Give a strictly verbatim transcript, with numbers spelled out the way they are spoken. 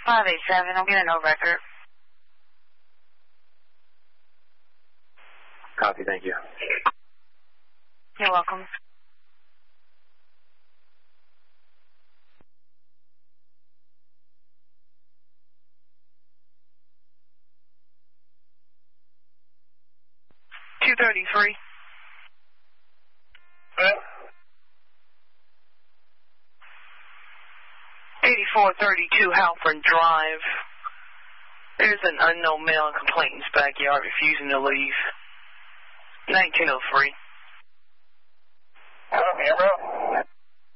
five eight seven, I'll get a no record. Copy, thank you. You're welcome. two thirty-three. Huh? eighty-four thirty-two Halford Drive. There's an unknown male in complainant's backyard refusing to leave. nineteen oh three. Copy, bro.